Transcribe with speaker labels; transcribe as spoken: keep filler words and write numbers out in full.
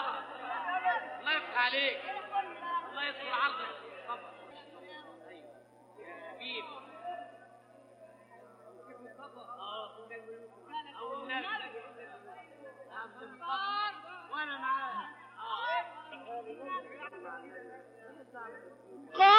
Speaker 1: الله يفتح عليك، الله يطول عرضك. طبعا ايوه يا حبيب. او النبي عبد القادر وانا معاه. اه